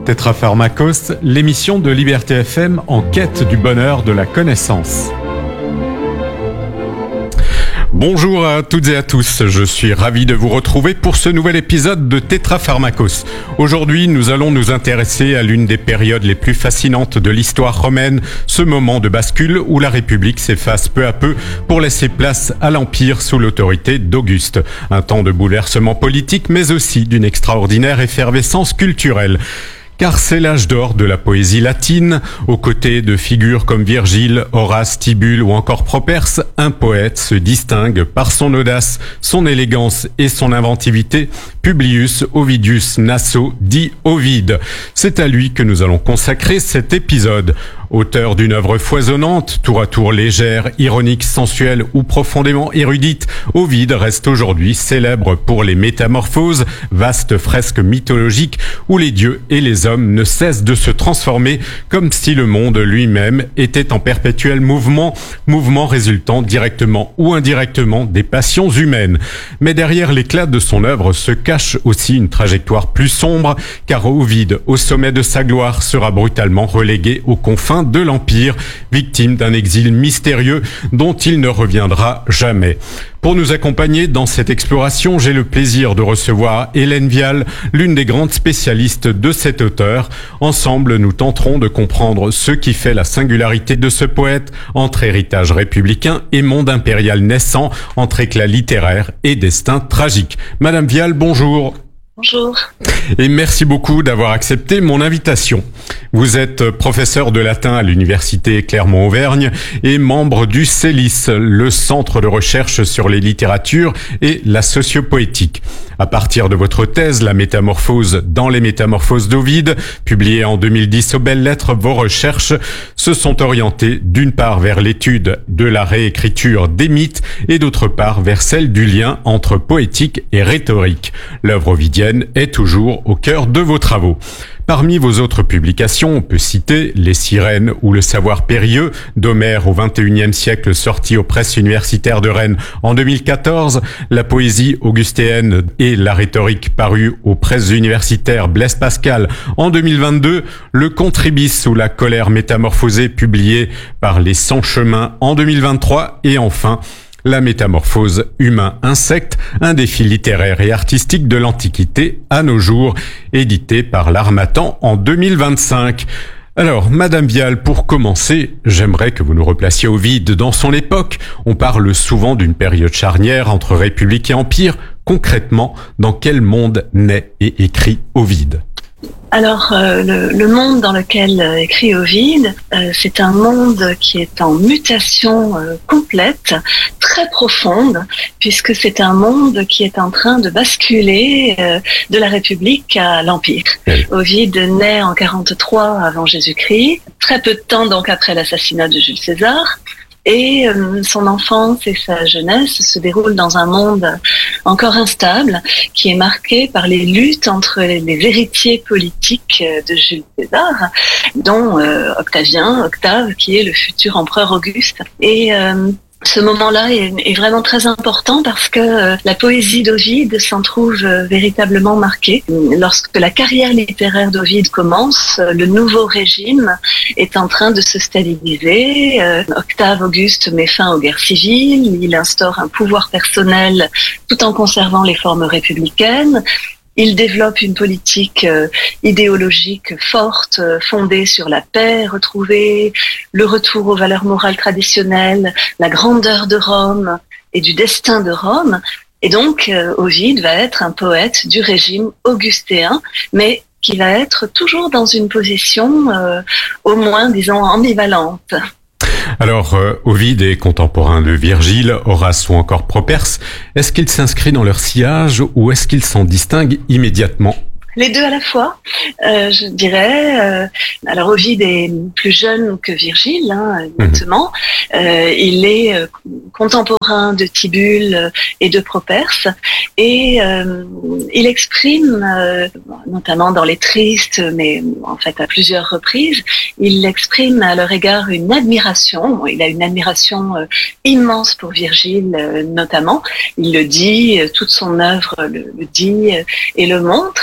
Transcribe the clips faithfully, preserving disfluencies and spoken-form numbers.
Tétrapharmakos, l'émission de Liberté F M en quête du bonheur de la connaissance. Bonjour à toutes et à tous, je suis ravi de vous retrouver pour ce nouvel épisode de Tétrapharmakos. Aujourd'hui, nous allons nous intéresser à l'une des périodes les plus fascinantes de l'histoire romaine, ce moment de bascule où la République s'efface peu à peu pour laisser place à l'Empire sous l'autorité d'Auguste. Un temps de bouleversement politique, mais aussi d'une extraordinaire effervescence culturelle. Car c'est l'âge d'or de la poésie latine, aux côtés de figures comme Virgile, Horace, Tibulle ou encore Properce, un poète se distingue par son audace, son élégance et son inventivité, Publius Ovidius Naso, dit Ovide. C'est à lui que nous allons consacrer cet épisode. Auteur d'une œuvre foisonnante, tour à tour légère, ironique, sensuelle ou profondément érudite, Ovide reste aujourd'hui célèbre pour les Métamorphoses, vaste fresque mythologique où les dieux et les hommes ne cessent de se transformer comme si le monde lui-même était en perpétuel mouvement, mouvement résultant directement ou indirectement des passions humaines. Mais derrière l'éclat de son œuvre se cache aussi une trajectoire plus sombre, car Ovide, au sommet de sa gloire, sera brutalement relégué aux confins de l'Empire, victime d'un exil mystérieux dont il ne reviendra jamais. Pour nous accompagner dans cette exploration, j'ai le plaisir de recevoir Hélène Vial, l'une des grandes spécialistes de cet auteur. Ensemble, nous tenterons de comprendre ce qui fait la singularité de ce poète entre héritage républicain et monde impérial naissant, entre éclat littéraire et destin tragique. Madame Vial, bonjour. Bonjour. Et merci beaucoup d'avoir accepté mon invitation. Vous êtes professeur de latin à l'université Clermont-Auvergne et membre du CELIS, le centre de recherche sur les littératures et la sociopoétique. À partir de votre thèse, La Métamorphose dans les Métamorphoses d'Ovide, publiée en deux mille dix aux Belles Lettres, vos recherches se sont orientées d'une part vers l'étude de la réécriture des mythes et d'autre part vers celle du lien entre poétique et rhétorique. L'œuvre ovidienne est toujours au cœur de vos travaux. Parmi vos autres publications, on peut citer Les Sirènes ou Le Savoir périlleux d'Homère au vingt et unième siècle, sorti aux presses universitaires de Rennes en deux mille quatorze, La poésie augustéenne et la rhétorique paru aux presses universitaires Blaise Pascal en deux mille vingt-deux, Le Contribis ou La colère métamorphosée publié par Les Cent Chemins en deux mille vingt-trois et enfin La métamorphose humain-insecte, un défi littéraire et artistique de l'Antiquité à nos jours, édité par l'Harmattan en deux mille vingt-cinq. Alors, Madame Vial, pour commencer, j'aimerais que vous nous replaciez Ovide dans son époque. On parle souvent d'une période charnière entre République et Empire. Concrètement, dans quel monde naît et écrit Ovide ? Alors, euh, le, le monde dans lequel euh, écrit Ovide, euh, c'est un monde qui est en mutation euh, complète, très profonde, puisque c'est un monde qui est en train de basculer euh, de la République à l'Empire. Oui. Ovide naît en quarante-trois avant Jésus-Christ, très peu de temps donc après l'assassinat de Jules César. Et euh, son enfance et sa jeunesse se déroulent dans un monde encore instable, qui est marqué par les luttes entre les, les héritiers politiques de Jules César, dont euh, Octavien, Octave, qui est le futur empereur Auguste. Et euh, ce moment-là est, est vraiment très important parce que euh, la poésie d'Ovide s'en trouve euh, véritablement marquée. Lorsque la carrière littéraire d'Ovide commence, euh, le nouveau régime est en train de se stabiliser. Euh, Octave Auguste met fin aux guerres civiles, il instaure un pouvoir personnel tout en conservant les formes républicaines. Il développe une politique euh, idéologique forte, euh, fondée sur la paix retrouvée, le retour aux valeurs morales traditionnelles, la grandeur de Rome et du destin de Rome. Et donc, euh, Ovide va être un poète du régime augustéen, mais qui va être toujours dans une position euh, au moins, disons, ambivalente. Alors, euh, Ovide est contemporain de Virgile, Horace ou encore Properce. Est-ce qu'il s'inscrit dans leur sillage ou est-ce qu'il s'en distingue immédiatement ? Les deux à la fois, euh, je dirais. Euh, alors Ovide est plus jeune que Virgile, hein, exactement. Mmh. Euh, il est euh, contemporain de Tibulle et de Properce, et euh, il exprime, euh, notamment dans les Tristes, mais en fait à plusieurs reprises, il exprime à leur égard une admiration. Bon, il a une admiration euh, immense pour Virgile, euh, notamment. Il le dit, euh, toute son œuvre le, le dit euh, et le montre.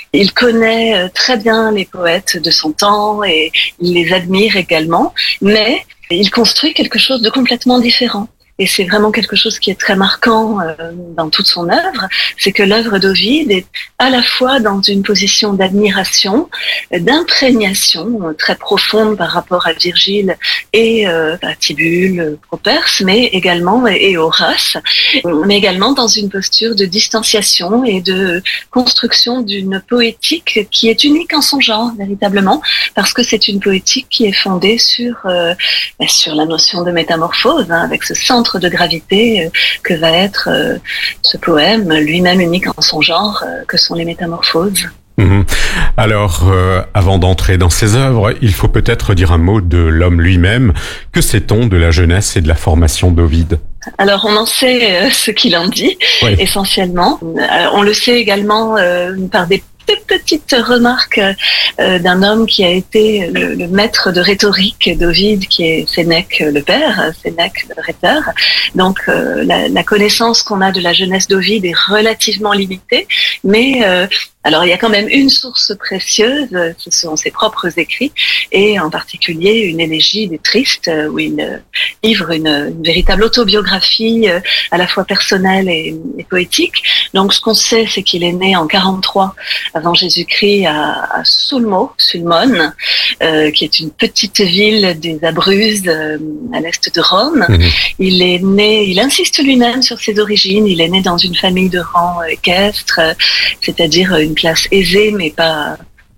Il connaît très bien les poètes de son temps et il les admire également, mais il construit quelque chose de complètement différent. Et c'est vraiment quelque chose qui est très marquant euh, dans toute son œuvre, c'est que l'œuvre d'Ovide est à la fois dans une position d'admiration, d'imprégnation euh, très profonde par rapport à Virgile et euh, à Tibulle, Properce, mais également et Horace, mais également dans une posture de distanciation et de construction d'une poétique qui est unique en son genre véritablement, parce que c'est une poétique qui est fondée sur euh, sur la notion de métamorphose, hein, avec ce centre de gravité euh, que va être euh, ce poème, lui-même unique en son genre, euh, que sont les métamorphoses. Mmh. Alors, euh, avant d'entrer dans ses œuvres, il faut peut-être dire un mot de l'homme lui-même. Que sait-on de la jeunesse et de la formation d'Ovide ? Alors, on en sait euh, ce qu'il en dit, oui. Essentiellement. Euh, on le sait également euh, par des petite remarque euh, d'un homme qui a été le, le maître de rhétorique d'Ovide, qui est Sénèque le père, Sénèque le rhéteur. Donc euh, la, la connaissance qu'on a de la jeunesse d'Ovide est relativement limitée, mais euh, alors il y a quand même une source précieuse, ce sont ses propres écrits, et en particulier une élégie des Tristes, où il euh, livre une, une véritable autobiographie euh, à la fois personnelle et, et poétique. Donc ce qu'on sait, c'est qu'il est né en quarante-trois avant Jésus-Christ à, à Sulmo, Sulmone, euh, qui est une petite ville des Abruzzes euh, à l'est de Rome. Mmh. Il est né, il insiste lui-même sur ses origines, il est né dans une famille de rang équestre, c'est-à-dire une classe aisée mais pas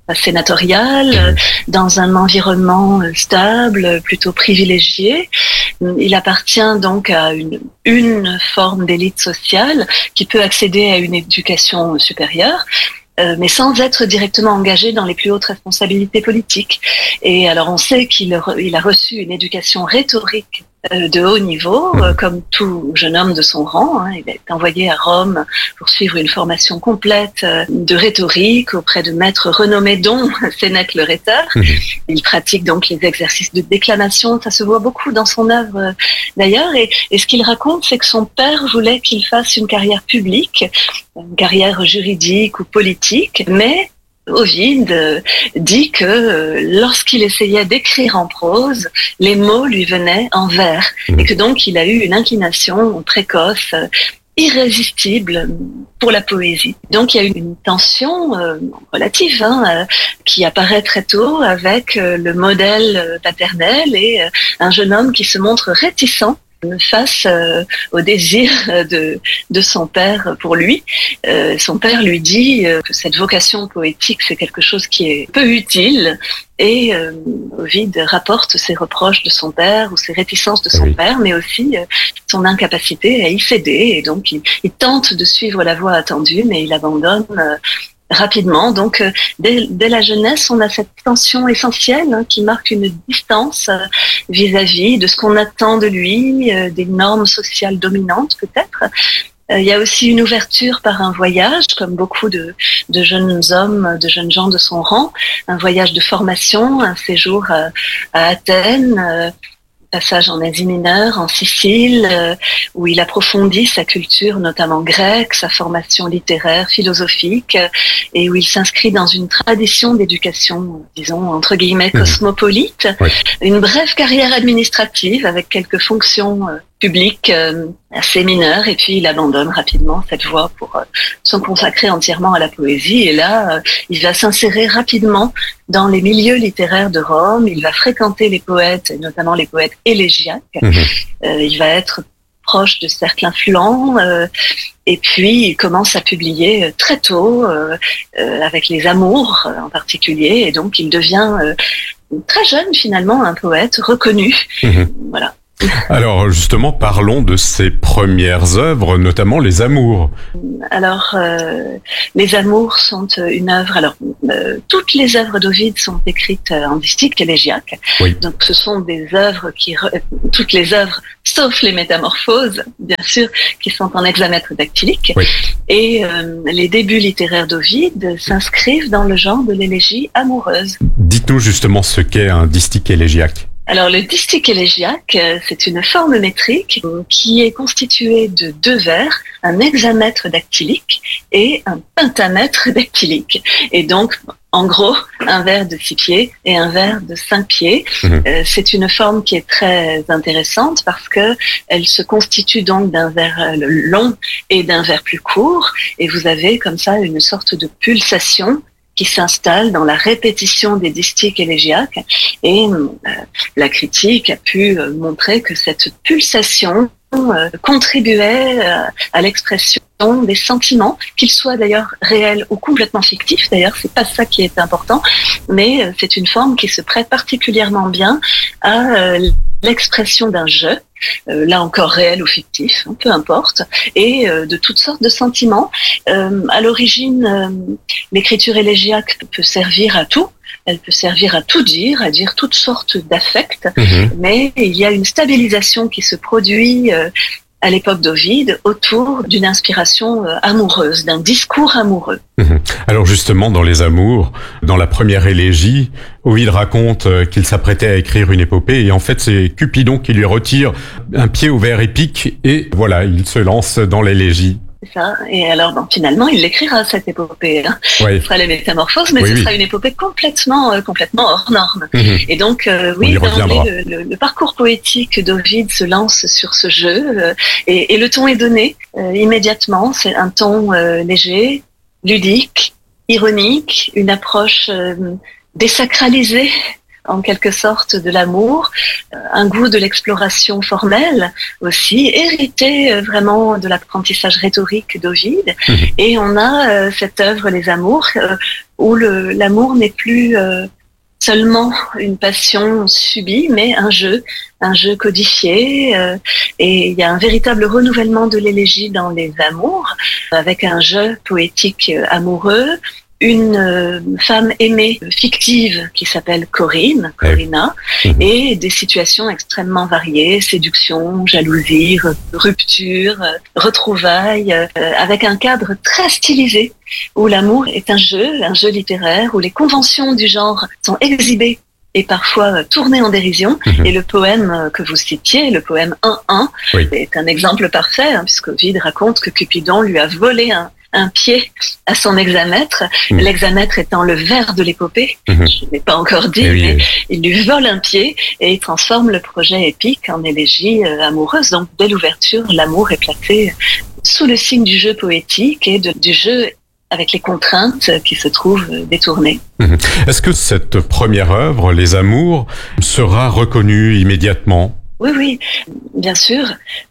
sénatoriale, dans un environnement stable, plutôt privilégié. Il appartient donc à une, une forme d'élite sociale qui peut accéder à une éducation supérieure, euh, mais sans être directement engagé dans les plus hautes responsabilités politiques. Et alors on sait qu'il il a reçu une éducation rhétorique de haut niveau, comme tout jeune homme de son rang. Hein. Il est envoyé à Rome pour suivre une formation complète de rhétorique auprès de maîtres renommés, dont Sénèque le rhéteur. Mmh. Il pratique donc les exercices de déclamation. Ça se voit beaucoup dans son œuvre d'ailleurs. Et, et ce qu'il raconte, c'est que son père voulait qu'il fasse une carrière publique, une carrière juridique ou politique, mais Ovide dit que lorsqu'il essayait d'écrire en prose, les mots lui venaient en vers, et que donc il a eu une inclination précoce, irrésistible pour la poésie. Donc il y a eu une tension euh, relative hein, euh, qui apparaît très tôt avec euh, le modèle paternel et euh, un jeune homme qui se montre réticent face euh, au désir de, de son père pour lui. Euh, son père lui dit euh, que cette vocation poétique, c'est quelque chose qui est peu utile, et euh, Ovide rapporte ses reproches de son père ou ses réticences de son oui. père, mais aussi euh, son incapacité à y céder, et donc il, il tente de suivre la voie attendue, mais il abandonne euh, rapidement. Donc, euh, dès, dès la jeunesse, on a cette tension essentielle hein, qui marque une distance euh, vis-à-vis de ce qu'on attend de lui, euh, des normes sociales dominantes peut-être. Euh, il y a aussi une ouverture par un voyage, comme beaucoup de, de jeunes hommes, de jeunes gens de son rang, un voyage de formation, un séjour à, à Athènes, euh, passage en Asie mineure, en Sicile, euh, où il approfondit sa culture, notamment grecque, sa formation littéraire, philosophique, euh, et où il s'inscrit dans une tradition d'éducation, disons, entre guillemets, cosmopolite. Oui. Une brève carrière administrative avec quelques fonctions euh, publiques euh, assez mineures, et puis il abandonne rapidement cette voie pour euh, se consacrer entièrement à la poésie. Et là, euh, il va s'insérer rapidement dans les milieux littéraires de Rome. Il va fréquenter les poètes, et notamment les poètes élégiaques. Mmh. Euh, il va être proche de cercles influents, euh, et puis il commence à publier très tôt, euh, euh, avec les Amours en particulier, et donc il devient euh, très jeune finalement un poète reconnu. Mmh. Voilà. Alors justement, parlons de ses premières œuvres, notamment Les Amours. Alors, euh, Les Amours sont une œuvre. Alors, euh, toutes les œuvres d'Ovide sont écrites en distique élégiaque. Oui. Donc, ce sont des œuvres qui, re... toutes les œuvres, sauf les Métamorphoses, bien sûr, qui sont en hexamètre dactylique. Oui. Et euh, les débuts littéraires d'Ovide s'inscrivent dans le genre de l'élégie amoureuse. Dites-nous justement ce qu'est un distique élégiaque. Alors le distique élégiaque, c'est une forme métrique qui est constituée de deux vers, un hexamètre dactylique et un pentamètre dactylique. Et donc, en gros, un vers de six pieds et un vers de cinq pieds. Mmh. Euh, c'est une forme qui est très intéressante parce que elle se constitue donc d'un vers long et d'un vers plus court. Et vous avez comme ça une sorte de pulsation qui s'installe dans la répétition des distiques élégiaques. Et euh, la critique a pu euh, montrer que cette pulsation euh, contribuait euh, à l'expression des sentiments, qu'ils soient d'ailleurs réels ou complètement fictifs. D'ailleurs, c'est pas ça qui est important, mais euh, c'est une forme qui se prête particulièrement bien à euh, l'expression d'un jeu, euh, là encore réel ou fictif, hein, peu importe, et euh, de toutes sortes de sentiments. Euh, à l'origine, euh, l'écriture élégiaque peut servir à tout. Elle peut servir à tout dire, à dire toutes sortes d'affects, mmh. mais il y a une stabilisation qui se produit euh, à l'époque d'Ovide autour d'une inspiration euh, amoureuse, d'un discours amoureux. Mmh. Alors justement, dans les amours, dans la première élégie, Ovide raconte euh, qu'il s'apprêtait à écrire une épopée et en fait c'est Cupidon qui lui retire un pied au vers épique et voilà, il se lance dans l'élégie. C'est ça. Et alors, bon, finalement, il l'écrira, cette épopée. Hein. Oui. Ce sera les métamorphoses, mais oui, ce oui. sera une épopée complètement, euh, complètement hors norme. Mmh. Et donc, euh, oui, d'emblée, le, le, le parcours poétique d'Ovide se lance sur ce jeu euh, et, et le ton est donné euh, immédiatement. C'est un ton euh, léger, ludique, ironique, une approche euh, désacralisée en quelque sorte de l'amour, un goût de l'exploration formelle aussi, hérité vraiment de l'apprentissage rhétorique d'Ovide. Mmh. Et on a euh, cette œuvre Les Amours euh, où le, l'amour n'est plus euh, seulement une passion subie, mais un jeu, un jeu codifié. Euh, et il y a un véritable renouvellement de l'élégie dans Les Amours, avec un jeu poétique euh, amoureux, une euh, femme aimée fictive qui s'appelle Corinne, Corinna, mmh. et des situations extrêmement variées, séduction, jalousie, rupture, retrouvailles, euh, avec un cadre très stylisé où l'amour est un jeu, un jeu littéraire, où les conventions du genre sont exhibées et parfois tournées en dérision. Mmh. Et le poème que vous citiez, le poème un un, oui. est un exemple parfait, hein, puisque Ovide raconte que Cupidon lui a volé un un pied à son hexamètre, mmh. l'hexamètre étant le vers de l'épopée, mmh. je ne l'ai pas encore dit, oui, mais oui. il lui vole un pied et il transforme le projet épique en élégie euh, amoureuse. Donc, dès l'ouverture, l'amour est placé sous le signe du jeu poétique et de, du jeu avec les contraintes qui se trouvent détournées. Mmh. Est-ce que cette première œuvre, Les Amours, sera reconnue immédiatement ? Oui, oui, bien sûr.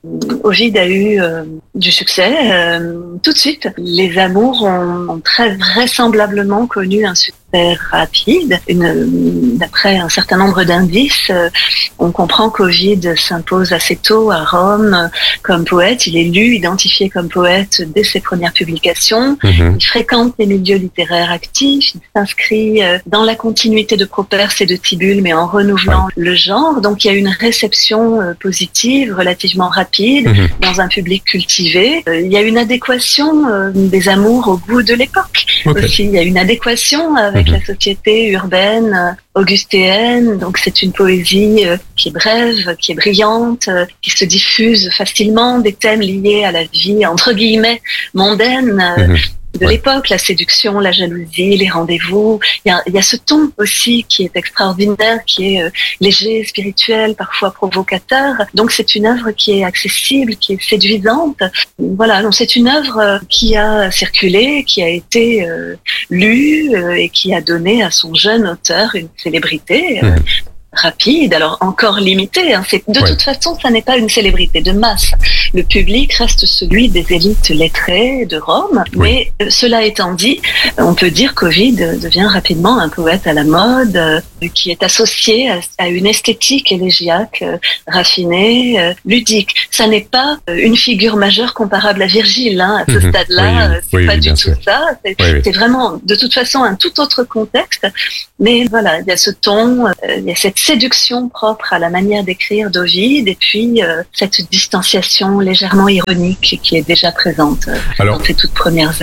Ovide a eu euh, du succès euh, tout de suite. Les Amours ont, ont très vraisemblablement connu un succès rapide. Une, d'après un certain nombre d'indices, euh, on comprend qu'Ovide s'impose assez tôt à Rome euh, comme poète. Il est lu, identifié comme poète dès ses premières publications. Mmh. Il fréquente les milieux littéraires actifs. Il s'inscrit euh, dans la continuité de Properce et de Tibulle, mais en renouvelant ouais. le genre. Donc il y a une réception positive, relativement rapide, mmh. dans un public cultivé. Euh, il y a une adéquation euh, des amours au goût de l'époque. Okay. Aussi, il y a une adéquation avec mmh. la société urbaine, euh, augustéenne. Donc c'est une poésie euh, qui est brève, qui est brillante, euh, qui se diffuse facilement, des thèmes liés à la vie, entre guillemets, mondaine, euh, mmh. de ouais. l'époque, la séduction, la jalousie, les rendez-vous. Il y a, il y a ce ton aussi qui est extraordinaire, qui est euh, léger, spirituel, parfois provocateur. Donc c'est une œuvre qui est accessible, qui est séduisante. Voilà, donc c'est une œuvre qui a circulé, qui a été euh, lue euh, et qui a donné à son jeune auteur une célébrité. Euh, mmh. rapide, alors encore limité. Hein. C'est, de ouais. toute façon, ça n'est pas une célébrité de masse. Le public reste celui des élites lettrées de Rome. Oui. Mais euh, cela étant dit, on peut dire qu'Ovide devient rapidement un poète à la mode, euh, qui est associé à, à une esthétique élégiaque euh, raffinée, euh, ludique. Ça n'est pas euh, une figure majeure comparable à Virgile. Hein. À ce mmh. stade-là, oui. euh, c'est oui, pas oui, du tout sûr. ça. C'est, oui, oui. c'est vraiment, de toute façon, un tout autre contexte. Mais voilà, il y a ce ton, euh, il y a cette séduction propre à la manière d'écrire d'Ovide et puis euh, cette distanciation légèrement ironique qui est déjà présente euh, Alors, dans ses toutes premières heures.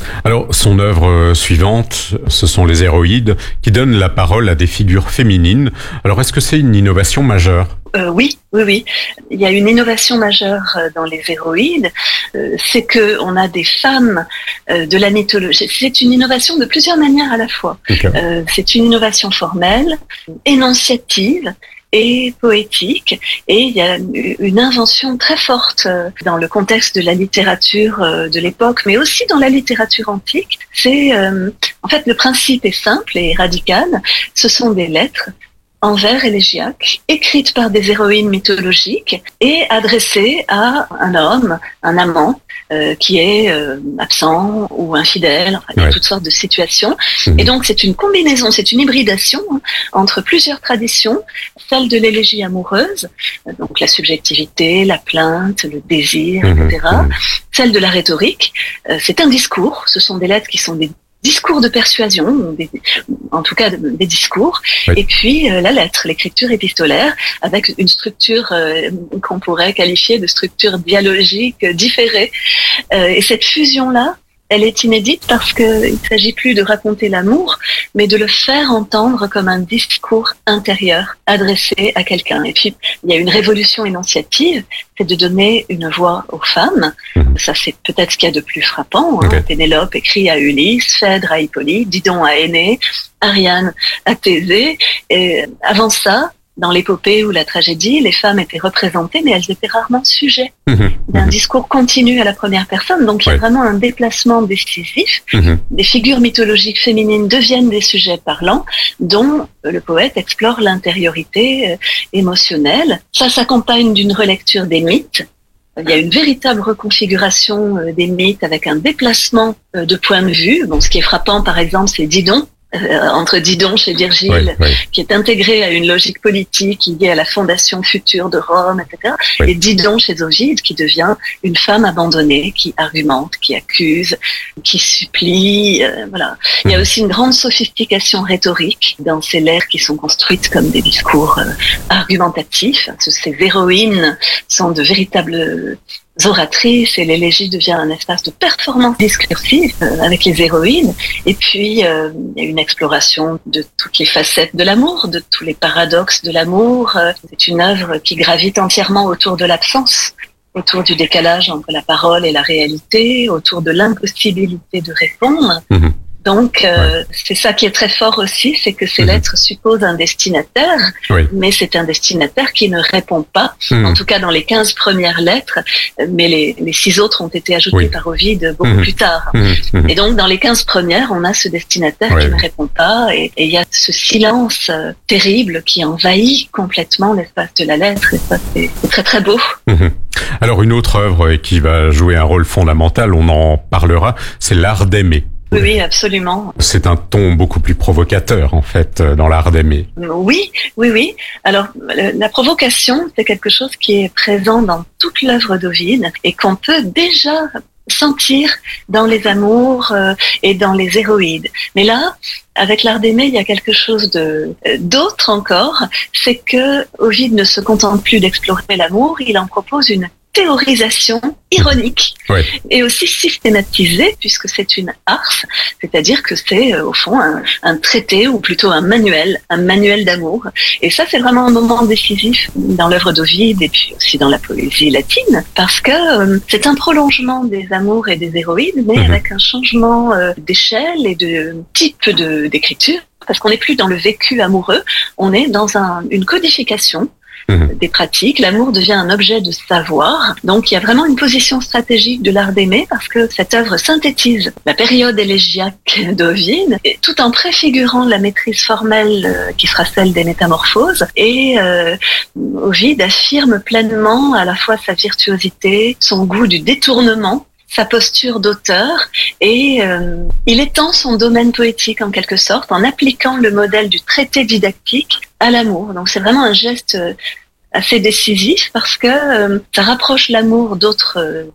Alors, son œuvre suivante, ce sont les héroïdes, qui donnent la parole à des figures féminines. Alors, est-ce que c'est une innovation majeure ? Euh, oui, oui, oui. Il y a une innovation majeure dans les héroïdes, euh, c'est que on a des femmes euh, de la mythologie. C'est une innovation de plusieurs manières à la fois. Okay. Euh, c'est une innovation formelle, énonciative et poétique, et il y a une invention très forte dans le contexte de la littérature de l'époque, mais aussi dans la littérature antique. C'est euh, en fait, le principe est simple et radical. Ce sont des lettres en vers élégiaques, écrites par des héroïnes mythologiques et adressées à un homme, un amant, euh, qui est euh, absent ou infidèle. Enfin, il y a ouais. toutes sortes de situations. Mmh. Et donc, c'est une combinaison, c'est une hybridation hein, entre plusieurs traditions, celle de l'élégie amoureuse, donc la subjectivité, la plainte, le désir, mmh. et cetera. Mmh. Celle de la rhétorique, euh, c'est un discours, ce sont des lettres qui sont des discours de persuasion, des, en tout cas des discours, oui. et puis euh, la lettre, l'écriture épistolaire, avec une structure euh, qu'on pourrait qualifier de structure dialogique différée. Euh, et cette fusion-là, elle est inédite parce qu'il ne s'agit plus de raconter l'amour, mais de le faire entendre comme un discours intérieur adressé à quelqu'un. Et puis, il y a une révolution énonciative, c'est de donner une voix aux femmes. Mmh. Ça, c'est peut-être ce qu'il y a de plus frappant. Hein. Okay. Pénélope écrit à Ulysse, Phèdre à Hippolyte, Didon à Énée, Ariane à Thésée. Et avant ça, dans l'épopée ou la tragédie, les femmes étaient représentées, mais elles étaient rarement sujets mmh, d'un mmh. discours continu à la première personne. Donc, il y a ouais. vraiment un déplacement décisif. Mmh. Des figures mythologiques féminines deviennent des sujets parlants, dont le poète explore l'intériorité euh, émotionnelle. Ça s'accompagne d'une relecture des mythes. Il y a une véritable reconfiguration euh, des mythes avec un déplacement euh, de point de vue. Bon, ce qui est frappant, par exemple, c'est Didon. Euh, entre Didon chez Virgile, oui, oui. qui est intégré à une logique politique liée à la fondation future de Rome, et cetera. Oui. Et Didon chez Ovide, qui devient une femme abandonnée, qui argumente, qui accuse, qui supplie. Euh, voilà. Mmh. Il y a aussi une grande sophistication rhétorique dans ces lettres qui sont construites comme des discours euh, argumentatifs. Ces héroïnes sont de véritables oratrices et l'élégie devient un espace de performance discursive euh, avec les héroïnes. Et puis, euh, il y a une exploration de toutes les facettes de l'amour, de tous les paradoxes de l'amour. Euh, c'est une œuvre qui gravite entièrement autour de l'absence, autour du décalage entre la parole et la réalité, autour de l'impossibilité de répondre. Mmh. Donc, euh, ouais. c'est ça qui est très fort aussi, c'est que ces mmh. lettres supposent un destinataire, oui. mais c'est un destinataire qui ne répond pas, mmh. en tout cas dans les quinze premières lettres, mais les, les six autres ont été ajoutées oui. par Ovide beaucoup mmh. plus tard. Mmh. Et donc, dans les quinze premières, on a ce destinataire oui. qui ne répond pas, et il y a ce silence euh, terrible qui envahit complètement l'espace de la lettre, et ça, c'est, c'est très très beau. Mmh. Alors, une autre œuvre qui va jouer un rôle fondamental, on en parlera, c'est l'art d'aimer. Oui, oui, absolument. C'est un ton beaucoup plus provocateur, en fait, dans l'art d'aimer. Oui, oui, oui. Alors, la provocation, c'est quelque chose qui est présent dans toute l'œuvre d'Ovide et qu'on peut déjà sentir dans les amours euh, et dans les héroïdes. Mais là, avec l'art d'aimer, il y a quelque chose de d'autre encore, c'est que Ovide ne se contente plus d'explorer l'amour, il en propose une théorisation ironique oui. et aussi systématisée, puisque c'est une arse, c'est-à-dire que c'est euh, au fond un, un traité ou plutôt un manuel, un manuel d'amour. Et ça, c'est vraiment un moment décisif dans l'œuvre d'Ovide et puis aussi dans la poésie latine, parce que euh, c'est un prolongement des amours et des héroïdes, mais mmh. avec un changement euh, d'échelle et de type de, d'écriture, parce qu'on n'est plus dans le vécu amoureux, on est dans un, une codification des pratiques. L'amour devient un objet de savoir. Donc, il y a vraiment une position stratégique de l'art d'aimer parce que cette œuvre synthétise la période élégiaque d'Ovide tout en préfigurant la maîtrise formelle euh, qui sera celle des métamorphoses. Et euh, Ovide affirme pleinement à la fois sa virtuosité, son goût du détournement, sa posture d'auteur, et euh, il étend son domaine poétique en quelque sorte en appliquant le modèle du traité didactique à l'amour. Donc c'est vraiment un geste assez décisif parce que euh, ça rapproche l'amour d'autres euh, arts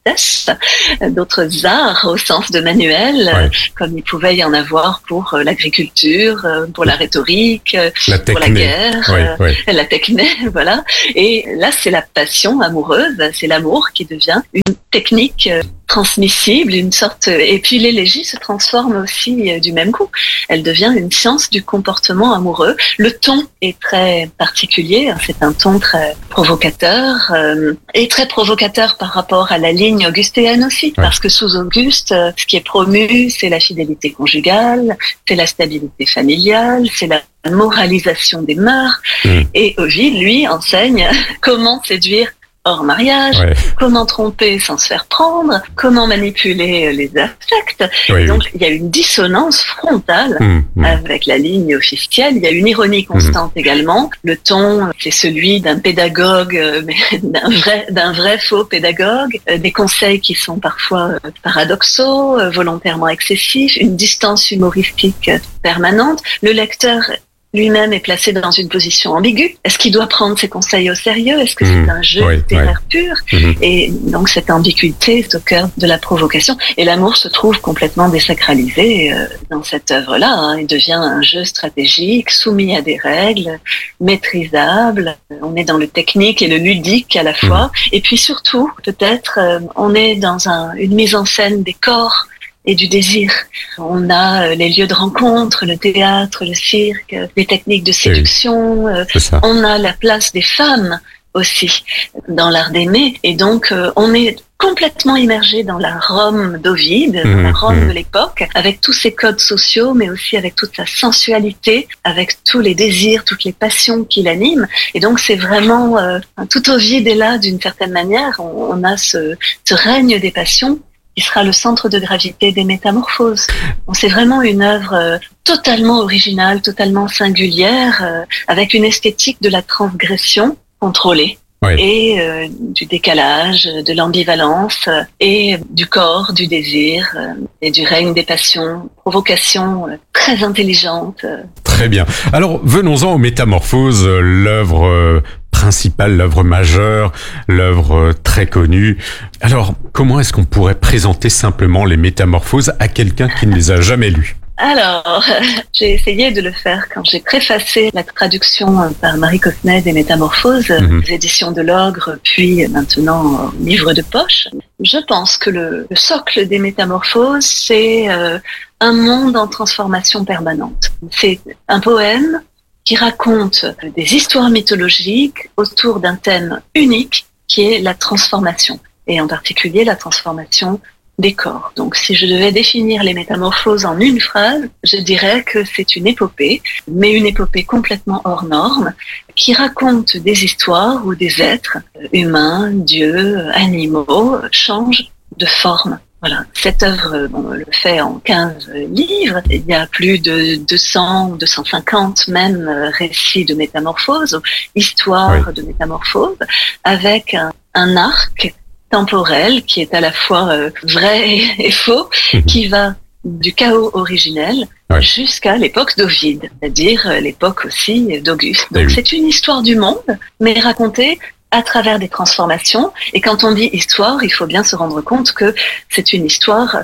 d'autres arts au sens de manuel, ouais. comme il pouvait y en avoir pour l'agriculture, pour la rhétorique, la pour la guerre, oui, oui. Euh, la techné, voilà. Et là, c'est la passion amoureuse, c'est l'amour qui devient une technique transmissible, une sorte. Et puis l'élégie se transforme aussi du même coup. Elle devient une science du comportement amoureux. Le ton est très particulier, c'est un ton très provocateur euh, et très provocateur par rapport à la ligne augustéenne aussi, ouais. parce que sous Auguste, ce qui est promu, c'est la fidélité conjugale, c'est la stabilité familiale, c'est la moralisation des mœurs. Mmh. Et Ovide, lui, enseigne comment séduire hors mariage, ouais. comment tromper sans se faire prendre, comment manipuler les affects. Oui, Donc, oui. il y a une dissonance frontale mmh, mmh. avec la ligne officielle. Il y a une ironie constante mmh. également. Le ton, c'est celui d'un pédagogue, mais d'un vrai, d'un vrai faux pédagogue. Des conseils qui sont parfois paradoxaux, volontairement excessifs, une distance humoristique permanente. Le lecteur lui-même est placé dans une position ambiguë. Est-ce qu'il doit prendre ses conseils au sérieux? Est-ce que mmh, c'est un jeu oui, littéraire oui. pur? mmh. Et donc cette ambiguïté est au cœur de la provocation. Et l'amour se trouve complètement désacralisé euh, dans cette œuvre-là. Hein. Il devient un jeu stratégique, soumis à des règles, maîtrisable. On est dans le technique et le ludique à la fois. Mmh. Et puis surtout, peut-être, euh, on est dans un, une mise en scène des corps et du désir. On a les lieux de rencontre, le théâtre, le cirque, les techniques de séduction. Oui, on a la place des femmes aussi dans l'art d'aimer. Et donc, on est complètement immergé dans la Rome d'Ovide, mmh, dans la Rome mmh. de l'époque, avec tous ses codes sociaux, mais aussi avec toute sa sensualité, avec tous les désirs, toutes les passions qui l'animent. Et donc, c'est vraiment... Euh, tout Ovide est là, d'une certaine manière. On, on a ce, ce règne des passions qui sera le centre de gravité des Métamorphoses. Bon, c'est vraiment une œuvre euh, totalement originale, totalement singulière, euh, avec une esthétique de la transgression contrôlée. Oui. Et euh, du décalage, de l'ambivalence, euh, et du corps, du désir, euh, et du règne des passions, provocation euh, très intelligente. Euh. Très bien. Alors, venons-en aux Métamorphoses, euh, l'œuvre euh, principale, l'œuvre majeure, l'œuvre euh, très connue. Alors, comment est-ce qu'on pourrait présenter simplement les Métamorphoses à quelqu'un qui ne les a jamais lues ? Alors, j'ai essayé de le faire quand j'ai préfacé la traduction par Marie Cosnet des Métamorphoses, mmh. les éditions de l'Ogre, puis maintenant livre de poche. Je pense que le, le socle des Métamorphoses, c'est euh, un monde en transformation permanente. C'est un poème qui raconte des histoires mythologiques autour d'un thème unique qui est la transformation, et en particulier la transformation des corps. Donc, si je devais définir les Métamorphoses en une phrase, je dirais que c'est une épopée, mais une épopée complètement hors norme, qui raconte des histoires où des êtres humains, dieux, animaux changent de forme. Voilà. Cette œuvre, on le fait en quinze livres. Il y a plus de deux cents, deux cent cinquante même récits de métamorphoses, histoires oui. de métamorphoses, avec un, un arc temporel qui est à la fois euh, vrai et, et faux, mmh. qui va du chaos originel ouais. jusqu'à l'époque d'Ovide, c'est-à-dire euh, l'époque aussi d'Auguste. Donc oui. c'est une histoire du monde, mais racontée à travers des transformations. Et quand on dit histoire, il faut bien se rendre compte que c'est une histoire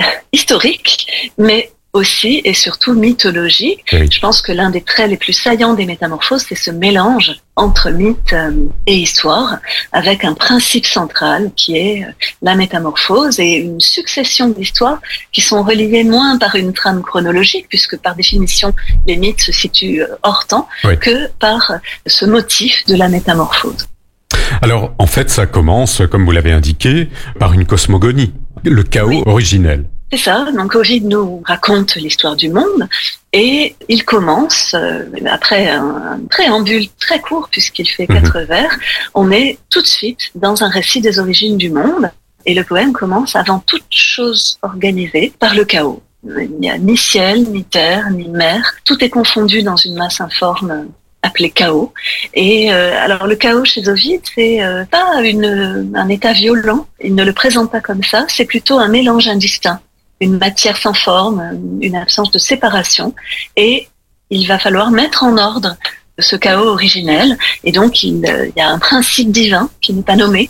historique, mais aussi et surtout mythologique. Oui. Je pense que l'un des traits les plus saillants des Métamorphoses, c'est ce mélange entre mythe et histoire, avec un principe central qui est la métamorphose et une succession d'histoires qui sont reliées moins par une trame chronologique, puisque par définition les mythes se situent hors temps, oui. que par ce motif de la métamorphose. Alors, en fait, ça commence, comme vous l'avez indiqué, par une cosmogonie, le chaos oui. originel. C'est ça, donc Ovide nous raconte l'histoire du monde et il commence, euh, après un, un préambule très court puisqu'il fait mmh. quatre vers, on est tout de suite dans un récit des origines du monde et le poème commence avant toute chose organisée par le chaos. Il n'y a ni ciel, ni terre, ni mer, tout est confondu dans une masse informe appelé chaos. Et euh, alors le chaos chez Ovide, c'est euh, pas une, un état violent, il ne le présente pas comme ça, c'est plutôt un mélange indistinct. Une matière sans forme, une absence de séparation, et il va falloir mettre en ordre ce chaos originel, et donc il, il y a un principe divin qui n'est pas nommé,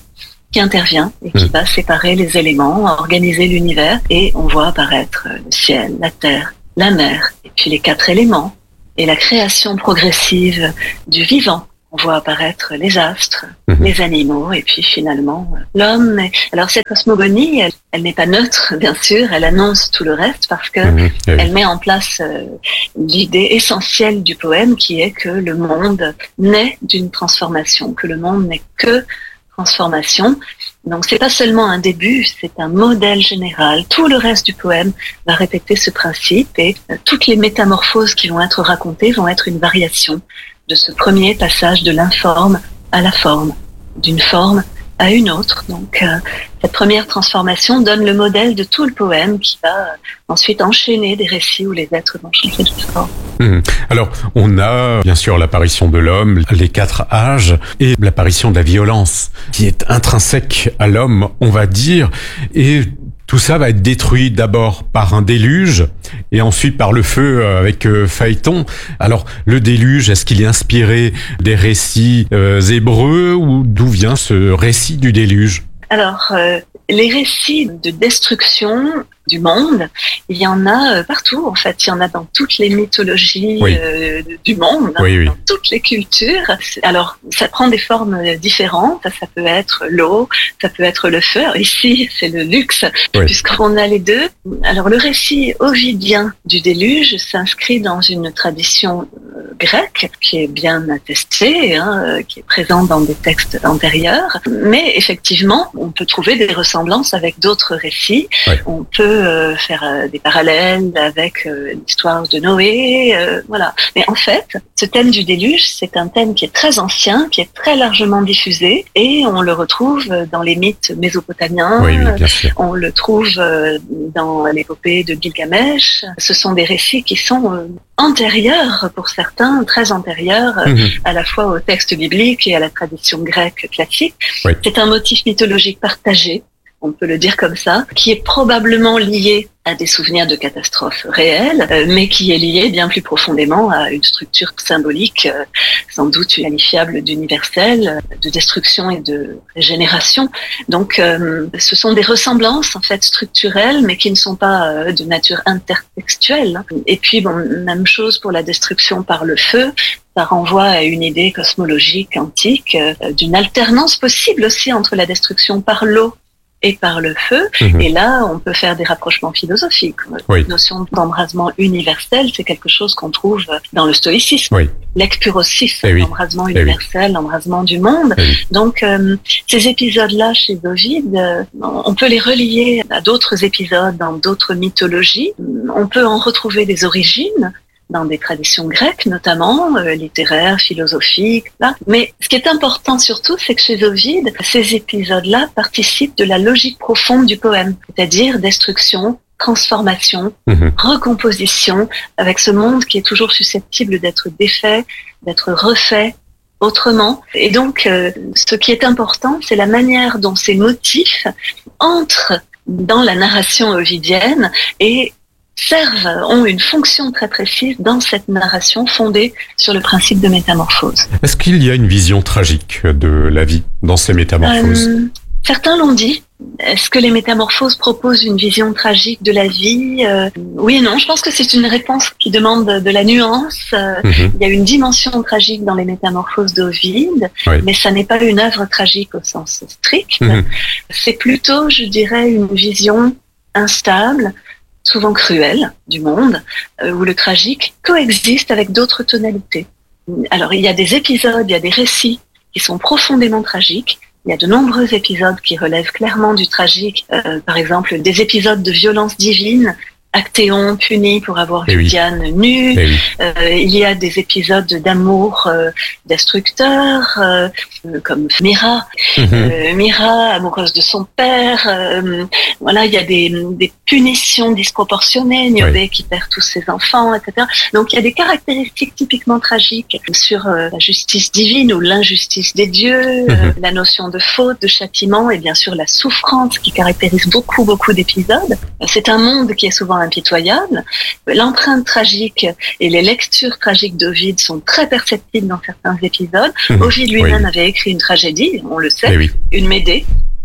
qui intervient et qui mmh. va séparer les éléments, organiser l'univers, et on voit apparaître le ciel, la terre, la mer, et puis les quatre éléments, et la création progressive du vivant. On voit apparaître les astres, mmh. les animaux, et puis finalement l'homme. Alors cette cosmogonie, elle, elle n'est pas neutre, bien sûr, elle annonce tout le reste parce que mmh. oui. elle met en place euh, l'idée essentielle du poème qui est que le monde naît d'une transformation, que le monde n'est que transformation. Donc c'est pas seulement un début, c'est un modèle général. Tout le reste du poème va répéter ce principe et euh, toutes les métamorphoses qui vont être racontées vont être une variation de ce premier passage de l'informe à la forme, d'une forme à une autre. Donc euh, cette première transformation donne le modèle de tout le poème qui va euh, ensuite enchaîner des récits où les êtres vont changer de forme. Mmh. Alors on a bien sûr l'apparition de l'homme, les quatre âges et l'apparition de la violence qui est intrinsèque à l'homme, on va dire, et tout ça va être détruit d'abord par un déluge et ensuite par le feu avec euh, Phaéton. Alors le déluge, est-ce qu'il est inspiré des récits euh, hébreux ou d'où vient ce récit du déluge ? Alors euh, les récits de destruction du monde, il y en a euh, partout en fait, il y en a dans toutes les mythologies oui. euh, du monde, oui, oui. dans toutes les cultures. Alors ça prend des formes différentes, ça peut être l'eau, ça peut être le feu. Alors, ici c'est le luxe oui. puisqu'on a les deux. Alors le récit ovidien du déluge s'inscrit dans une tradition euh, grecque qui est bien attestée, hein, qui est présente dans des textes antérieurs, mais effectivement on peut trouver des ressemblances avec d'autres récits. Oui. On peut Euh, faire euh, des parallèles avec euh, l'histoire de Noé, euh, voilà. Mais en fait, ce thème du déluge, c'est un thème qui est très ancien, qui est très largement diffusé, et on le retrouve dans les mythes mésopotamiens, oui, oui, bien sûr. On le trouve euh, dans l'épopée de Gilgamesh. Ce sont des récits qui sont euh, antérieurs, pour certains, très antérieurs, euh, mmh. à la fois au texte biblique et à la tradition grecque classique. Oui. C'est un motif mythologique partagé, on peut le dire comme ça, qui est probablement lié à des souvenirs de catastrophes réelles, euh, mais qui est lié bien plus profondément à une structure symbolique, euh, sans doute qualifiable d'universelle, de destruction et de régénération. Donc, euh, ce sont des ressemblances en fait structurelles, mais qui ne sont pas euh, de nature intertextuelle. Et puis, bon, même chose pour la destruction par le feu. Ça renvoie à une idée cosmologique antique euh, d'une alternance possible aussi entre la destruction par l'eau et par le feu, mmh. et là on peut faire des rapprochements philosophiques. Oui. La notion d'embrasement universel, c'est quelque chose qu'on trouve dans le stoïcisme, oui. l'ekpurosis, eh oui. l'embrasement universel, eh oui. l'embrasement du monde. Eh oui. Donc euh, ces épisodes-là chez Ovide, euh, on peut les relier à d'autres épisodes dans d'autres mythologies. On peut en retrouver des origines dans des traditions grecques, notamment euh, littéraires, philosophiques. Là. Mais ce qui est important surtout, c'est que chez Ovide, ces épisodes-là participent de la logique profonde du poème, c'est-à-dire destruction, transformation, mmh. recomposition, avec ce monde qui est toujours susceptible d'être défait, d'être refait autrement. Et donc, euh, ce qui est important, c'est la manière dont ces motifs entrent dans la narration ovidienne et servent, ont une fonction très précise dans cette narration fondée sur le principe de métamorphose. Est-ce qu'il y a une vision tragique de la vie dans ces métamorphoses ? euh, Certains l'ont dit. Est-ce que les métamorphoses proposent une vision tragique de la vie ? euh, Oui et non, je pense que c'est une réponse qui demande de, de la nuance. Euh, mm-hmm. Il y a une dimension tragique dans les métamorphoses d'Ovide, oui. mais ça n'est pas une œuvre tragique au sens strict. Mm-hmm. C'est plutôt, je dirais, une vision instable, souvent cruelle du monde, euh, où le tragique coexiste avec d'autres tonalités. Alors, il y a des épisodes, il y a des récits qui sont profondément tragiques. Il y a de nombreux épisodes qui relèvent clairement du tragique. Euh, par exemple, des épisodes de violence divine. Actéon puni pour avoir vu oui. Diane nue. Oui. Euh, il y a des épisodes d'amour euh, destructeur, euh, comme Mira. Mm-hmm. Euh, Mira, amoureuse de son père. Euh, voilà, il y a des, des punitions disproportionnées. Niobé oui. qui perd tous ses enfants, et cetera. Donc, il y a des caractéristiques typiquement tragiques sur euh, la justice divine ou l'injustice des dieux, mm-hmm. euh, la notion de faute, de châtiment et bien sûr la souffrance qui caractérise beaucoup, beaucoup d'épisodes. C'est un monde qui est souvent impitoyable. L'empreinte tragique et les lectures tragiques d'Ovide sont très perceptibles dans certains épisodes. Mmh, Ovide lui-même oui. avait écrit une tragédie, on le sait, oui. une Médée,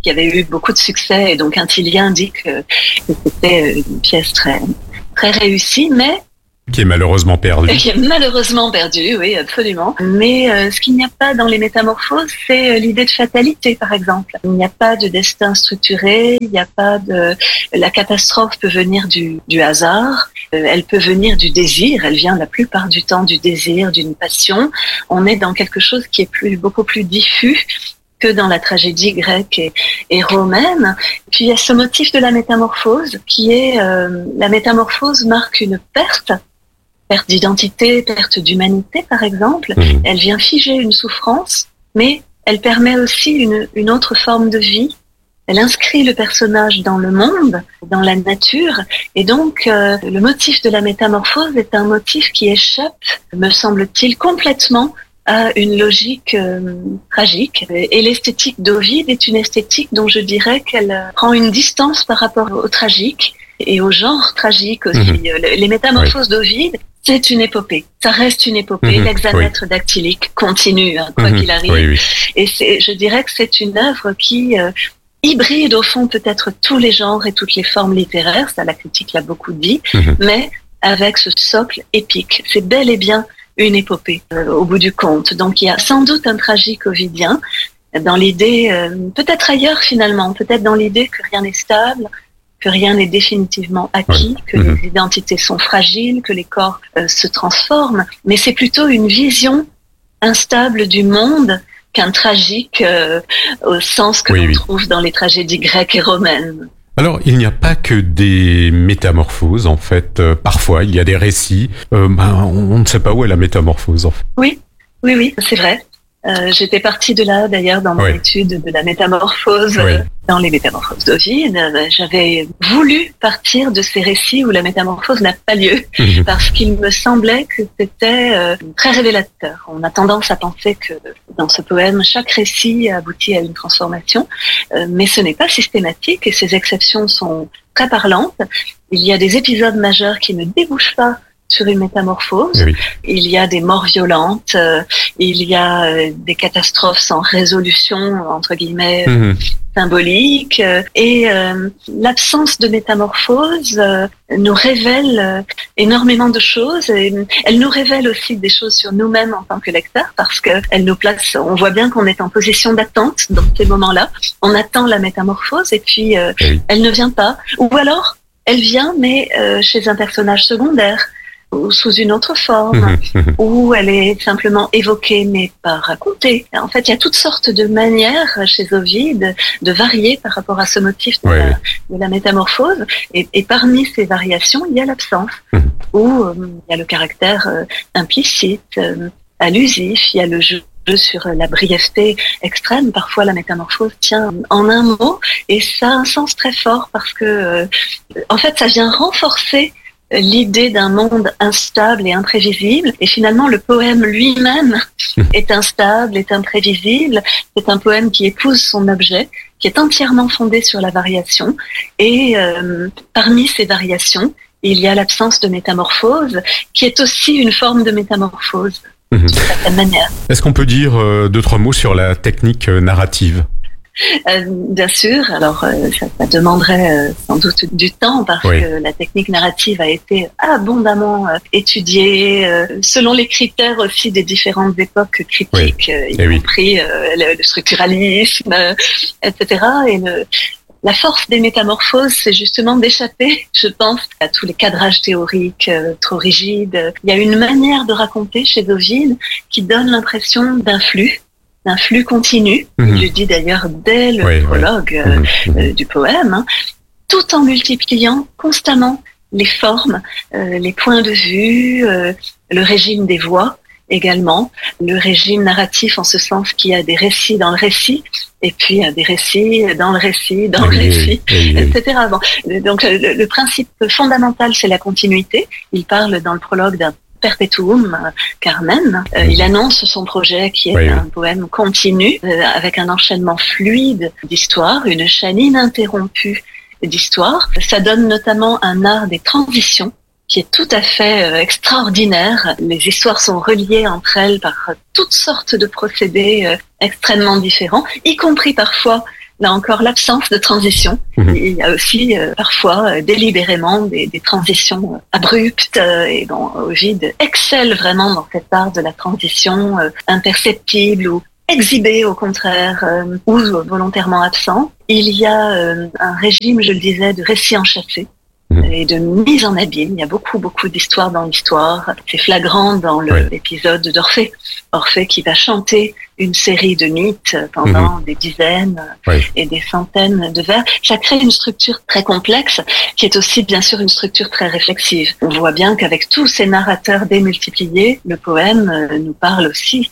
qui avait eu beaucoup de succès, et donc un Tilien dit que, que c'était une pièce très, très réussie, mais qui est malheureusement perdu. Qui est malheureusement perdu, oui, absolument. Mais euh, ce qu'il n'y a pas dans les Métamorphoses, c'est euh, l'idée de fatalité, par exemple. Il n'y a pas de destin structuré, il n'y a pas de... La catastrophe peut venir du, du hasard, euh, elle peut venir du désir, elle vient la plupart du temps du désir, d'une passion. On est dans quelque chose qui est plus, beaucoup plus diffus que dans la tragédie grecque et, et romaine. Puis il y a ce motif de la métamorphose qui est... Euh, la métamorphose marque une perte, perte d'identité, perte d'humanité, par exemple. Mmh. Elle vient figer une souffrance, mais elle permet aussi une, une autre forme de vie. Elle inscrit le personnage dans le monde, dans la nature, et donc euh, le motif de la métamorphose est un motif qui échappe, me semble-t-il, complètement à une logique euh, tragique. Et l'esthétique d'Ovide est une esthétique dont je dirais qu'elle prend une distance par rapport au tragique et au genre tragique aussi. Mmh. Les Métamorphoses oui. d'Ovide, c'est une épopée. Ça reste une épopée. Mmh, L'hexamètre oui. dactylique continue, hein, quoi mmh, qu'il arrive. Oui, oui. Et c'est, je dirais que c'est une œuvre qui euh, hybride au fond peut-être tous les genres et toutes les formes littéraires. Ça, la critique l'a beaucoup dit. Mmh. Mais avec ce socle épique. C'est bel et bien une épopée euh, au bout du compte. Donc il y a sans doute un tragique ovidien dans l'idée, euh, peut-être ailleurs finalement, peut-être dans l'idée que rien n'est stable, que rien n'est définitivement acquis, oui. que mmh. les identités sont fragiles, que les corps euh, se transforment, mais c'est plutôt une vision instable du monde qu'un tragique euh, au sens que oui, l'on oui. trouve dans les tragédies grecques et romaines. Alors, il n'y a pas que des métamorphoses, en fait. Euh, parfois, il y a des récits. Euh, ben, on, on ne sait pas où est la métamorphose, en fait. Oui, oui, oui, c'est vrai. Euh, j'étais partie de là, d'ailleurs, dans mon oui. étude de la métamorphose, oui. euh, dans les Métamorphoses d'Ovide. Euh, j'avais voulu partir de ces récits où la métamorphose n'a pas lieu, mmh. parce qu'il me semblait que c'était euh, très révélateur. On a tendance à penser que dans ce poème, chaque récit aboutit à une transformation, euh, mais ce n'est pas systématique et ces exceptions sont très parlantes. Il y a des épisodes majeurs qui ne débouchent pas sur une métamorphose. Oui. Il y a des morts violentes, euh, il y a euh, des catastrophes sans résolution, entre guillemets, mmh. symboliques, euh, et euh, l'absence de métamorphose euh, nous révèle euh, énormément de choses, et elle nous révèle aussi des choses sur nous-mêmes en tant que lecteurs, parce qu'elle nous place, on voit bien qu'on est en position d'attente dans ces moments-là, on attend la métamorphose, et puis euh, oui. elle ne vient pas, ou alors elle vient, mais euh, chez un personnage secondaire, ou sous une autre forme, où elle est simplement évoquée mais pas racontée. En fait, il y a toutes sortes de manières chez Ovide de varier par rapport à ce motif de, ouais. la, de la métamorphose. Et, et parmi ces variations, il y a l'absence, où euh, il y a le caractère euh, implicite, euh, allusif, il y a le jeu sur la brièveté extrême. Parfois, la métamorphose tient en un mot, et ça a un sens très fort parce que, euh, en fait, ça vient renforcer l'idée d'un monde instable et imprévisible, et finalement le poème lui-même est instable, est imprévisible. C'est un poème qui épouse son objet, qui est entièrement fondé sur la variation, et euh, parmi ces variations, il y a l'absence de métamorphose, qui est aussi une forme de métamorphose, mmh. d'une certaine manière. Est-ce qu'on peut dire euh, deux, trois mots sur la technique euh, narrative ? Euh, bien sûr, alors euh, ça, ça demanderait euh, sans doute du temps parce oui. que la technique narrative a été abondamment euh, étudiée euh, selon les critères aussi des différentes époques critiques, oui. euh, y Et compris oui. euh, le, le structuralisme, euh, et cetera. Et le, la force des métamorphoses, c'est justement d'échapper, je pense, à tous les cadrages théoriques euh, trop rigides. Il y a une manière de raconter chez Ovide qui donne l'impression d'un flux. d'un flux continu, mmh. il le dit d'ailleurs dès le oui, prologue oui. Mmh. Euh, du poème, hein, tout en multipliant constamment les formes, euh, les points de vue, euh, le régime des voix également, le régime narratif en ce sens qu'il y a des récits dans le récit, et puis euh, des récits dans le récit, dans oui, le récit, oui, oui, et cetera. Bon, donc le, le principe fondamental, c'est la continuité. Il parle dans le prologue d'un Perpetuum Carmen. Euh, il annonce son projet qui est oui, un oui. poème continu euh, avec un enchaînement fluide d'histoires, une chaîne ininterrompue d'histoires. Ça donne notamment un art des transitions qui est tout à fait euh, extraordinaire. Les histoires sont reliées entre elles par toutes sortes de procédés euh, extrêmement différents, y compris parfois là encore, l'absence de transition. Mmh. Il y a aussi euh, parfois euh, délibérément des, des transitions abruptes euh, et bon, Ovide excelle vraiment dans cet art de la transition euh, imperceptible ou exhibée au contraire euh, ou volontairement absent. Il y a euh, un régime, je le disais, de récits enchâssés et de mise en abîme. Il y a beaucoup, beaucoup d'histoires dans l'histoire. C'est flagrant dans le, oui. l'épisode d'Orphée. Orphée qui va chanter une série de mythes pendant mmh. des dizaines oui. et des centaines de vers. Ça crée une structure très complexe qui est aussi bien sûr une structure très réflexive. On voit bien qu'avec tous ces narrateurs démultipliés, le poème nous parle aussi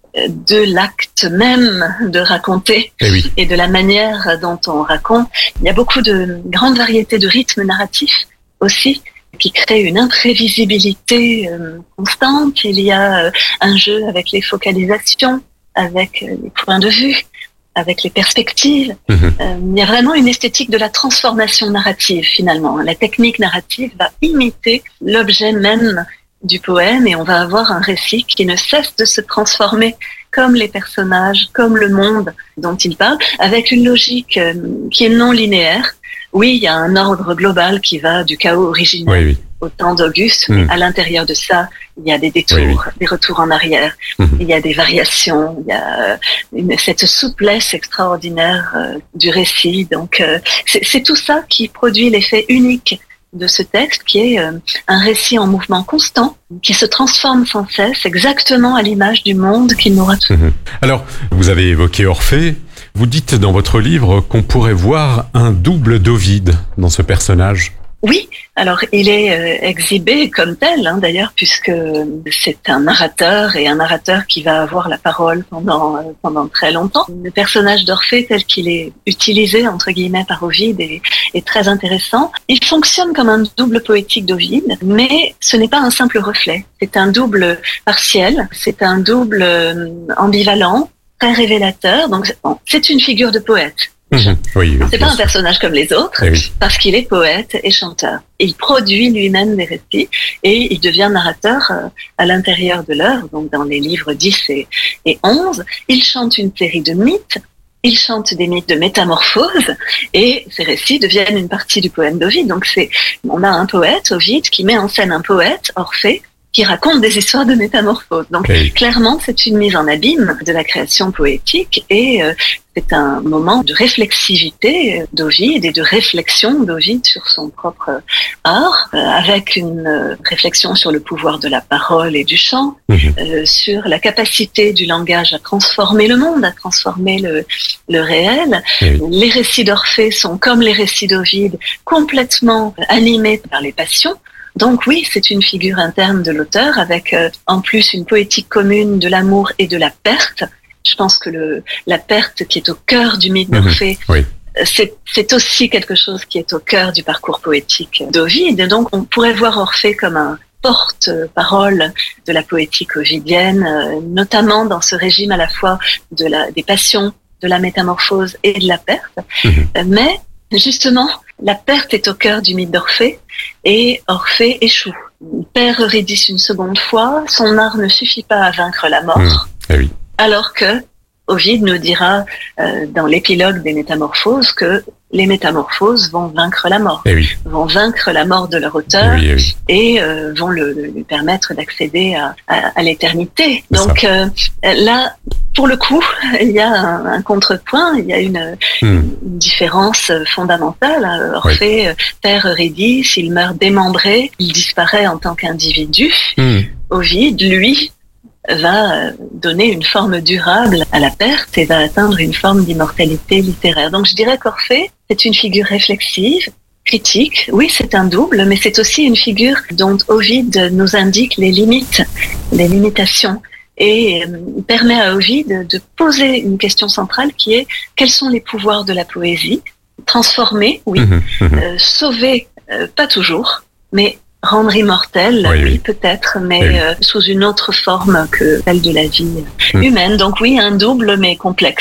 de l'acte même de raconter et, oui. et de la manière dont on raconte. Il y a beaucoup de grande variété de rythmes narratifs aussi qui créent une imprévisibilité euh, constante. Il y a euh, un jeu avec les focalisations, avec euh, les points de vue, avec les perspectives. Mmh. Euh, il y a vraiment une esthétique de la transformation narrative finalement. La technique narrative va imiter l'objet même du poème et on va avoir un récit qui ne cesse de se transformer comme les personnages, comme le monde dont il parle, avec une logique euh, qui est non linéaire. Oui, il y a un ordre global qui va du chaos originel oui, oui. au temps d'Auguste, mmh. mais à l'intérieur de ça, il y a des détours, oui, oui. des retours en arrière, mmh. il y a des variations, il y a une, cette souplesse extraordinaire euh, du récit. Donc, euh, c'est, c'est tout ça qui produit l'effet unique de ce texte qui est euh, un récit en mouvement constant, qui se transforme sans cesse, exactement à l'image du monde qu'il nous raconte. Mmh. Alors, vous avez évoqué Orphée. Vous dites dans votre livre qu'on pourrait voir un double d'Ovide dans ce personnage. Oui, alors il est euh, exhibé comme tel, hein, d'ailleurs, puisque c'est un narrateur et un narrateur qui va avoir la parole pendant euh, pendant très longtemps. Le personnage d'Orphée tel qu'il est utilisé entre guillemets par Ovide est, est très intéressant. Il fonctionne comme un double poétique d'Ovide, mais ce n'est pas un simple reflet. C'est un double partiel, c'est un double euh, ambivalent, très révélateur. Donc bon, c'est une figure de poète. Mmh, oui, oui, c'est pas un personnage comme les autres, eh oui. parce qu'il est poète et chanteur. Il produit lui-même des récits et il devient narrateur à l'intérieur de l'œuvre, donc dans les livres dix et, et onze. Il chante une série de mythes, il chante des mythes de métamorphose et ces récits deviennent une partie du poème d'Ovide. Donc c'est, on a un poète, Ovide, qui met en scène un poète, Orphée, qui raconte des histoires de métamorphose. Donc oui. clairement, c'est une mise en abîme de la création poétique et euh, c'est un moment de réflexivité d'Ovide et de réflexion d'Ovide sur son propre art, euh, avec une euh, réflexion sur le pouvoir de la parole et du chant, mmh. euh, sur la capacité du langage à transformer le monde, à transformer le, le réel. Oui. Les récits d'Orphée sont, comme les récits d'Ovide, complètement animés par les passions. Donc oui, c'est une figure interne de l'auteur avec euh, en plus une poétique commune de l'amour et de la perte. Je pense que le, la perte qui est au cœur du mythe d'Orphée, mmh, oui. c'est, c'est aussi quelque chose qui est au cœur du parcours poétique d'Ovide. Donc on pourrait voir Orphée comme un porte-parole de la poétique ovidienne, euh, notamment dans ce régime à la fois de la, des passions, de la métamorphose et de la perte. Mmh. Euh, mais justement, la perte est au cœur du mythe d'Orphée et Orphée échoue. Il perd Eurydice une seconde fois, son art ne suffit pas à vaincre la mort, mmh, eh oui. alors que Ovide nous dira euh, dans l'épilogue des Métamorphoses que les métamorphoses vont vaincre la mort, eh oui. vont vaincre la mort de leur auteur eh oui, eh oui. et euh, vont le, le, lui permettre d'accéder à, à, à l'éternité. C'est Donc euh, là, pour le coup, il y a un, un contrepoint, il y a une, hmm. une différence fondamentale. Orphée oui. perd Eurydice, il meurt démembré, il disparaît en tant qu'individu. Hmm. Ovide, lui, va donner une forme durable à la perte et va atteindre une forme d'immortalité littéraire. Donc je dirais qu'Orphée, c'est une figure réflexive, critique. Oui, c'est un double, mais c'est aussi une figure dont Ovide nous indique les limites, les limitations. Et euh, permet à Ovide de poser une question centrale qui est quels sont les pouvoirs de la poésie? Transformer, oui. Mmh, mmh. Euh, sauver, euh, pas toujours, mais rendre immortel, oui, oui, oui peut-être, mais oui. euh, sous une autre forme que celle de la vie mmh. humaine. Donc oui, un double, mais complexe.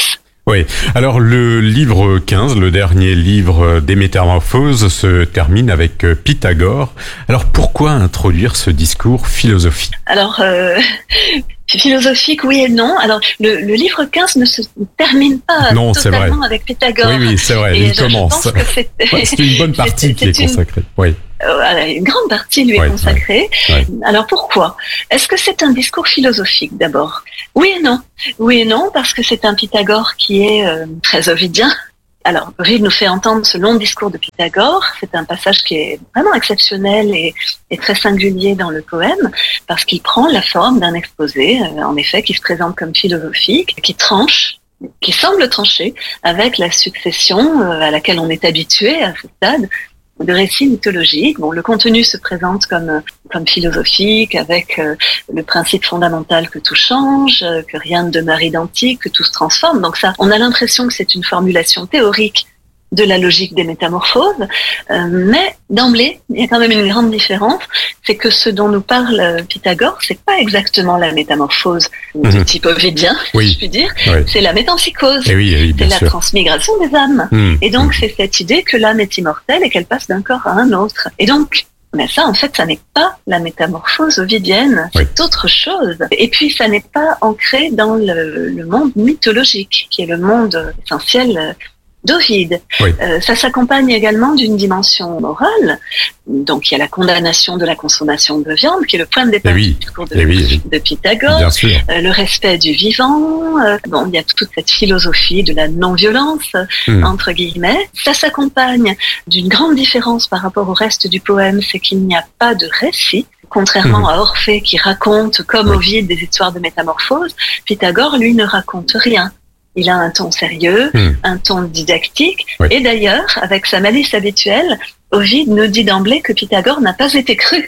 Oui. Alors le livre quinze, le dernier livre des Métamorphoses, se termine avec Pythagore. Alors pourquoi introduire ce discours philosophique ? Alors euh, philosophique, oui et non. Alors le, le livre quinze ne se termine pas non, totalement avec Pythagore. Oui, oui, c'est vrai. Et il je, commence. Je pense que c'est, ouais, c'est une bonne partie c'est, qui est, c'est une... consacrée. Oui. Euh, une grande partie lui est ouais, consacrée. Ouais, ouais. Alors pourquoi ? Est-ce que c'est un discours philosophique d'abord ? Oui et non. Oui et non, parce que c'est un Pythagore qui est euh, très ovidien. Alors, Ovide nous fait entendre ce long discours de Pythagore. C'est un passage qui est vraiment exceptionnel et, et très singulier dans le poème, parce qu'il prend la forme d'un exposé, euh, en effet, qui se présente comme philosophique, qui tranche, qui semble trancher avec la succession euh, à laquelle on est habitué à ce stade, de récits mythologiques. Bon, le contenu se présente comme comme philosophique, avec euh, le principe fondamental que tout change, euh, que rien ne demeure identique, que tout se transforme. Donc ça, on a l'impression que c'est une formulation théorique de la logique des métamorphoses, euh, mais d'emblée, il y a quand même une grande différence, c'est que ce dont nous parle Pythagore, c'est pas exactement la métamorphose mmh. du type ovidien, oui. si je puis dire, oui. c'est la métempsychose, et oui, oui, c'est la sûr. transmigration des âmes. Mmh. Et donc, mmh. c'est cette idée que l'âme est immortelle et qu'elle passe d'un corps à un autre. Et donc, mais ça, en fait, ça n'est pas la métamorphose ovidienne, oui. c'est autre chose. Et puis, ça n'est pas ancré dans le, le monde mythologique, qui est le monde essentiel d'Ovide. Oui. Euh, ça s'accompagne également d'une dimension morale. Donc, il y a la condamnation de la consommation de viande, qui est le point de départ oui. du discours de, oui. de Pythagore. Bien sûr. Euh, le respect du vivant. Euh, bon, il y a toute cette philosophie de la non-violence, mmh. entre guillemets. Ça s'accompagne d'une grande différence par rapport au reste du poème, c'est qu'il n'y a pas de récit. Contrairement mmh. à Orphée, qui raconte, comme oui. Ovide, des histoires de métamorphose, Pythagore, lui, ne raconte rien. Il a un ton sérieux, mmh. un ton didactique. Oui. Et d'ailleurs, avec sa malice habituelle, Ovide nous dit d'emblée que Pythagore n'a pas été cru.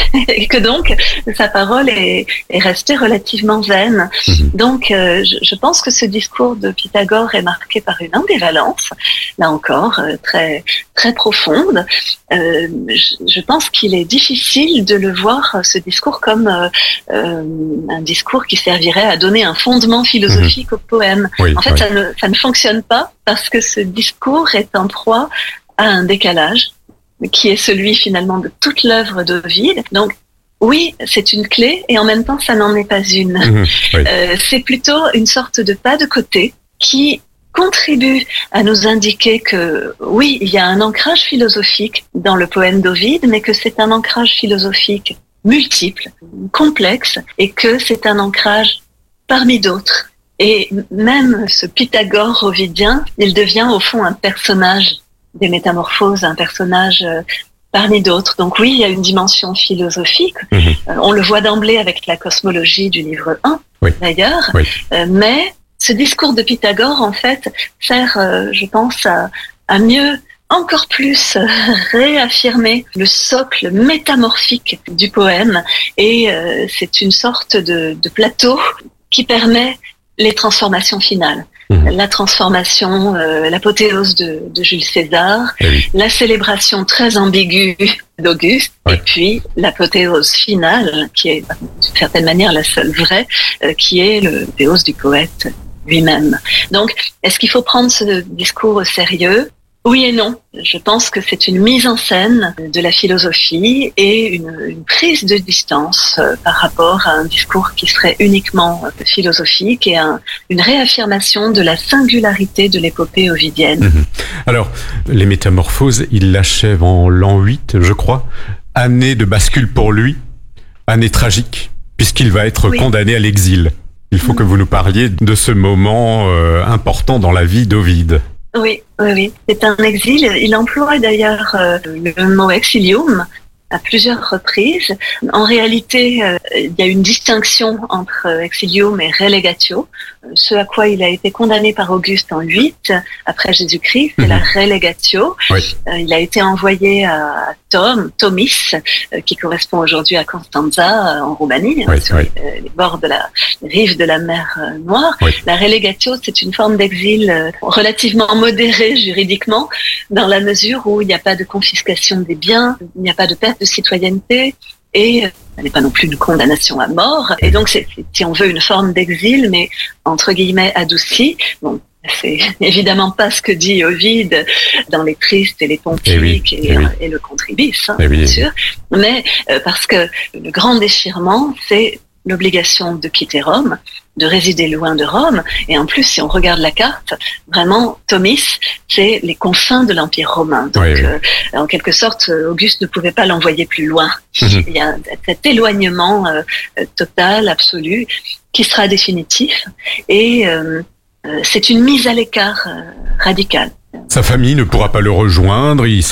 Et que donc, sa parole est, est restée relativement vaine. Mmh. Donc, euh, je, je pense que ce discours de Pythagore est marqué par une ambivalence, là encore, euh, très, très profonde. Euh, je, je pense qu'il est difficile de le voir, ce discours, comme euh, euh, un discours qui servirait à donner un fondement philosophique mmh. au poème. Oui, en fait, oui. ça, ne, ça ne fonctionne pas parce que ce discours est en proie à un décalage qui est celui finalement de toute l'œuvre d'Ovide. Donc, oui, c'est une clé et en même temps, ça n'en est pas une. Mmh, oui. euh, c'est plutôt une sorte de pas de côté qui contribue à nous indiquer que, oui, il y a un ancrage philosophique dans le poème d'Ovide, mais que c'est un ancrage philosophique multiple, complexe, et que c'est un ancrage parmi d'autres. Et même ce Pythagore ovidien, il devient au fond un personnage des métamorphoses, un personnage euh, parmi d'autres. Donc oui, il y a une dimension philosophique. Mmh. Euh, on le voit d'emblée avec la cosmologie du livre un, oui. d'ailleurs. Oui. Euh, mais ce discours de Pythagore, en fait, sert, euh, je pense, à, à mieux, encore plus, euh, réaffirmer le socle métamorphique du poème. Et euh, c'est une sorte de, de plateau qui permet les transformations finales. Mmh. La transformation, euh, l'apothéose de, de Jules César, oui. la célébration très ambiguë d'Auguste, ouais. et puis l'apothéose finale, qui est d'une certaine manière la seule vraie, euh, qui est l'apothéose du poète lui-même. Donc, est-ce qu'il faut prendre ce discours au sérieux ? Oui et non. Je pense que c'est une mise en scène de la philosophie et une, une prise de distance euh, par rapport à un discours qui serait uniquement euh, philosophique et un, une réaffirmation de la singularité de l'épopée ovidienne. Mmh. Alors, les Métamorphoses, il l'achève en l'an huit, je crois. Année de bascule pour lui, année tragique, puisqu'il va être oui. condamné à l'exil. Il faut mmh. que vous nous parliez de ce moment euh, important dans la vie d'Ovide. Oui, oui, oui. C'est un exil. Il emploie d'ailleurs euh, le mot exilium à plusieurs reprises. En réalité, euh, il y a une distinction entre euh, exilium et relegatio. Ce à quoi il a été condamné par Auguste en huit, après Jésus-Christ, c'est mmh. la relegatio. Oui. Euh, il a été envoyé à Tom, Tomis, euh, qui correspond aujourd'hui à Constanța, euh, en Roumanie, oui, hein, sur oui. les, les bords de la rive de la mer euh, Noire. Oui. La relegatio, c'est une forme d'exil euh, relativement modérée juridiquement, dans la mesure où il n'y a pas de confiscation des biens, il n'y a pas de perte de citoyenneté, et euh, elle n'est pas non plus une condamnation à mort. Et donc, c'est, si on veut, une forme d'exil, mais entre guillemets adoucie. Bon, c'est évidemment pas ce que dit Ovide dans les Tristes et les Pontiques et, oui, et, et, oui. et le Contribis, hein, oui, bien sûr, mais euh, parce que le grand déchirement, c'est l'obligation de quitter Rome, de résider loin de Rome, et en plus, si on regarde la carte, vraiment, Tomis, c'est les confins de l'Empire romain. Donc, oui, oui. Euh, en quelque sorte, Auguste ne pouvait pas l'envoyer plus loin. Mmh. Il y a cet éloignement euh, total, absolu, qui sera définitif, et euh, c'est une mise à l'écart euh, radicale. Sa famille ne pourra pas le rejoindre, il